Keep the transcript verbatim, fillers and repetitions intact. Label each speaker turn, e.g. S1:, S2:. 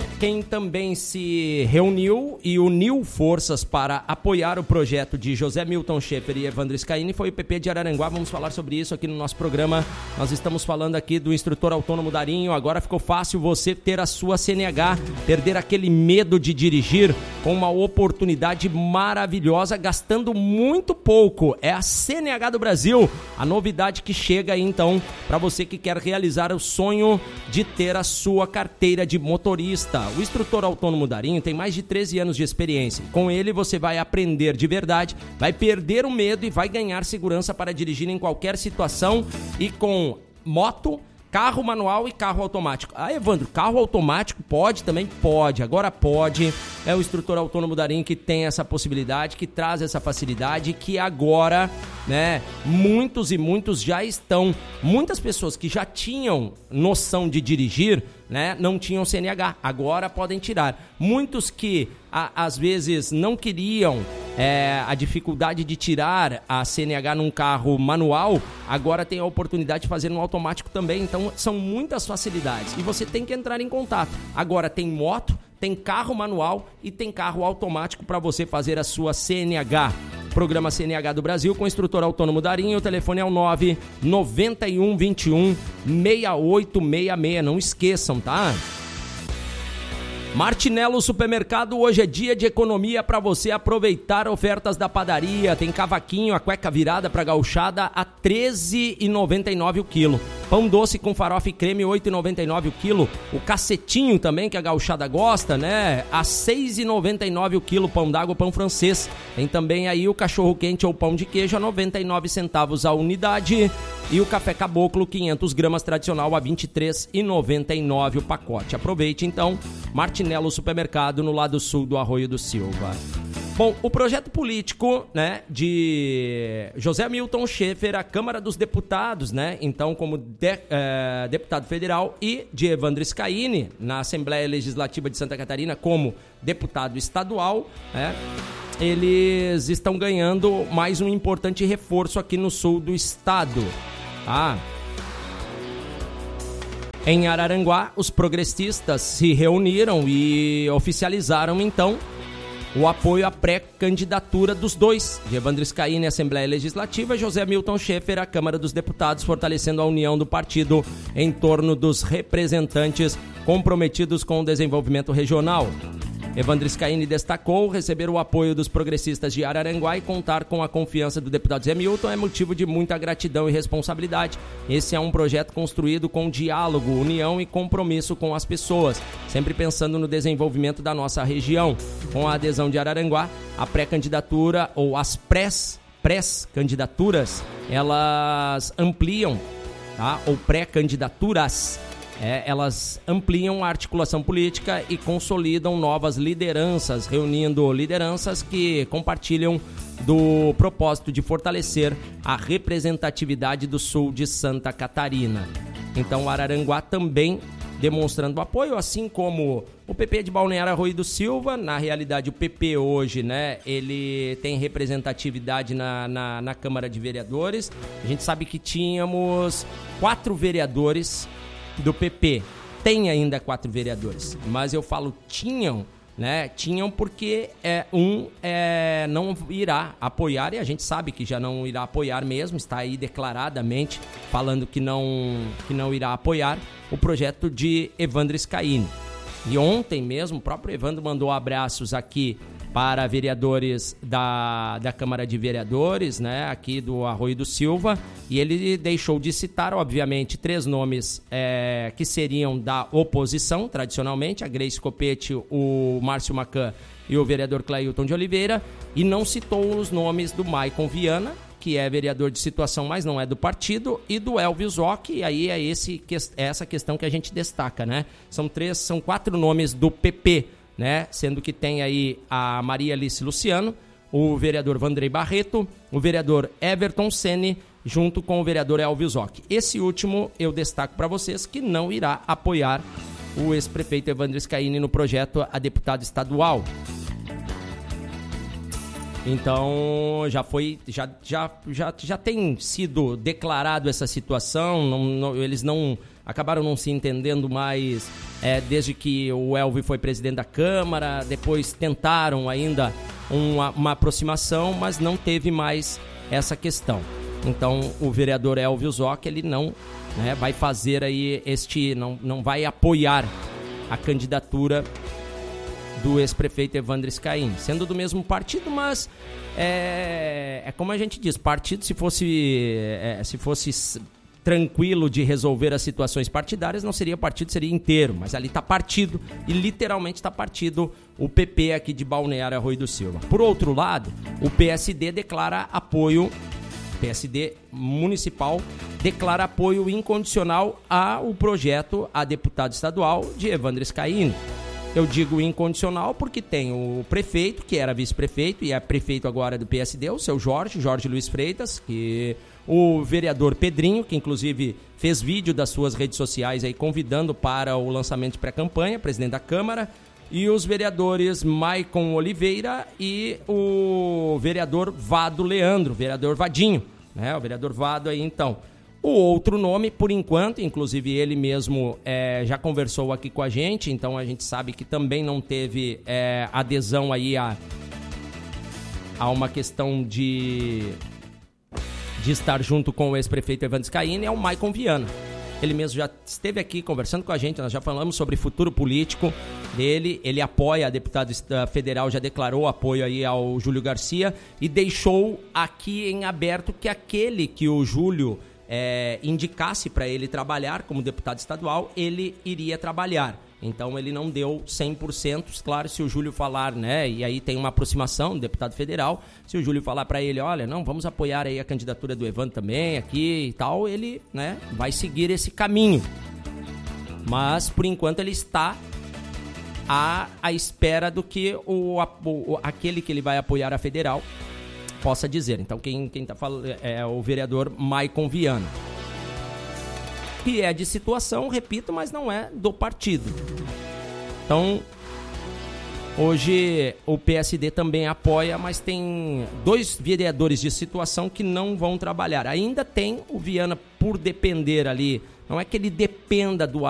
S1: quem também se reuniu e uniu forças para apoiar o projeto de José Milton Schaefer e Evandro Scaini foi o P P de Araranguá. Vamos falar sobre isso aqui no nosso programa. Nós estamos falando aqui do instrutor autônomo Darinho. Agora ficou fácil você ter a sua C N H, perder aquele medo de dirigir com uma oportunidade maravilhosa, gastando muito pouco. É a C N H do Brasil, a novidade que chega aí então para você que quer realizar o sonho de ter a sua carteira de motorista. O instrutor autônomo Darinho tem mais de treze anos de experiência. Com ele você vai aprender de verdade, vai perder o medo e vai ganhar segurança para dirigir em qualquer situação e com moto, carro manual e carro automático. Ah, Evandro, carro automático pode também? Pode, agora pode. É o instrutor autônomo Darinho que tem essa possibilidade, que traz essa facilidade, que agora, né, muitos e muitos já estão, muitas pessoas que já tinham noção de dirigir, né, não tinham C N H, agora podem tirar. Muitos que a, às vezes não queriam é, a dificuldade de tirar a C N H num carro manual, agora tem a oportunidade de fazer no automático também. Então são muitas facilidades e você tem que entrar em contato. Agora tem moto, tem carro manual e tem carro automático para você fazer a sua C N H. Programa C N H do Brasil com o instrutor autônomo Darinho. O telefone é o nove nove um, vinte e um, seis oito seis seis. Não esqueçam, tá? Martinello Supermercado, hoje é dia de economia para você aproveitar ofertas da padaria. Tem cavaquinho, a cueca virada para gauchada a treze reais e noventa e nove centavos o quilo. Pão doce com farofa e creme, oito reais e noventa e nove centavos o quilo. O cacetinho também, que a gauchada gosta, né? A seis reais e noventa e nove centavos o quilo. Pão d'água, pão francês. Tem também aí o cachorro quente ou pão de queijo a noventa e nove centavos a unidade. E o café caboclo, quinhentas gramas tradicional a vinte e três reais e noventa e nove centavos o pacote. Aproveite então, Martinello Supermercado, no lado sul do Arroio do Silva. Bom, o projeto político, né, de José Milton Schaefer, a Câmara dos Deputados, né, então como de, eh, deputado federal, e de Evandro Scaini, na Assembleia Legislativa de Santa Catarina, como deputado estadual, né, eles estão ganhando mais um importante reforço aqui no sul do estado. Ah, em Araranguá, os progressistas se reuniram e oficializaram, então, o apoio à pré-candidatura dos dois, de Evandro Scaini à Assembleia Legislativa e José Milton Schaefer à Câmara dos Deputados, fortalecendo a união do partido em torno dos representantes comprometidos com o desenvolvimento regional. Evandro Scaini destacou: receber o apoio dos progressistas de Araranguá e contar com a confiança do deputado Zé Milton é motivo de muita gratidão e responsabilidade. Esse é um projeto construído com diálogo, união e compromisso com as pessoas, sempre pensando no desenvolvimento da nossa região. Com a adesão de Araranguá, a pré-candidatura ou as prés, pré-candidaturas, elas ampliam, tá? Ou pré-candidaturas, É, elas ampliam a articulação política e consolidam novas lideranças, reunindo lideranças que compartilham do propósito de fortalecer a representatividade do sul de Santa Catarina. Então, Araranguá também demonstrando apoio, assim como o P P de Balneário Arroio do Silva. Na realidade, o P P hoje, né, ele tem representatividade na, na, na Câmara de Vereadores. A gente sabe que tínhamos quatro vereadores do P P, tem ainda quatro vereadores, mas eu falo tinham, né? Tinham porque é, um é, não irá apoiar, e a gente sabe que já não irá apoiar mesmo, está aí declaradamente falando que não, que não irá apoiar o projeto de Evandro Scaini. E ontem mesmo o próprio Evandro mandou abraços aqui para vereadores da, da Câmara de Vereadores, né, aqui do Arroio do Silva, e ele deixou de citar, obviamente, três nomes é, que seriam da oposição, tradicionalmente, a Grace Copete, o Márcio Macan e o vereador Clailton de Oliveira, e não citou os nomes do Maicon Viana, que é vereador de situação, mas não é do partido, e do Elvis Ock, e aí é esse, essa questão que a gente destaca, né? São três, são quatro nomes do P P, né? Sendo que tem aí a Maria Alice Luciano, o vereador Vandrei Barreto, o vereador Everton Sene, junto com o vereador Elvis Ock. Esse último eu destaco para vocês que não irá apoiar o ex-prefeito Evandro Scaini no projeto a deputado estadual. Então, já foi, já, já, já, já tem sido declarado essa situação, não, não, eles não, acabaram não se entendendo mais é, desde que o Elvio foi presidente da Câmara, depois tentaram ainda uma, uma aproximação, mas não teve mais essa questão. Então o vereador Elvio Zocchi, ele não, né, vai fazer aí este, não, não vai apoiar a candidatura do ex-prefeito Evandro Scaini, sendo do mesmo partido, mas é, é como a gente diz, partido se fosse, é, se fosse tranquilo de resolver as situações partidárias, não seria partido, seria inteiro, mas ali está partido, e literalmente está partido o P P aqui de Balneário Arroio do Silva. Por outro lado, o P S D declara apoio, P S D municipal declara apoio incondicional ao projeto a deputado estadual de Evandro Scaini. Eu digo incondicional porque tem o prefeito, que era vice-prefeito e é prefeito agora do P S D, o seu Jorge, Jorge Luiz Freitas, que o vereador Pedrinho, que inclusive fez vídeo das suas redes sociais aí convidando para o lançamento de pré-campanha, presidente da Câmara, e os vereadores Maicon Oliveira e o vereador Vado Leandro, vereador Vadinho, né? O vereador Vado aí então. O outro nome, por enquanto, inclusive ele mesmo é, já conversou aqui com a gente, então a gente sabe que também não teve é, adesão aí a, a uma questão de, de estar junto com o ex-prefeito Evandro Scaini, é o Maicon Viana. Ele mesmo já esteve aqui conversando com a gente, nós já falamos sobre futuro político dele, ele apoia, a deputada federal já declarou apoio aí ao Júlio Garcia e deixou aqui em aberto que aquele que o Júlio É, indicasse para ele trabalhar como deputado estadual, ele iria trabalhar. Então ele não deu cem por cento, claro, se o Júlio falar, né, e aí tem uma aproximação do deputado federal, se o Júlio falar para ele, olha, não, vamos apoiar aí a candidatura do Evandro também aqui e tal, ele, né, vai seguir esse caminho. Mas, por enquanto, ele está à, à espera do que o, o, aquele que ele vai apoiar a federal possa dizer. Então quem quem tá falando é o vereador Maicon Viana, que é de situação, repito, mas não é do partido. Então hoje o P S D também apoia, mas tem dois vereadores de situação que não vão trabalhar. Ainda tem o Viana por depender ali, não é que ele dependa do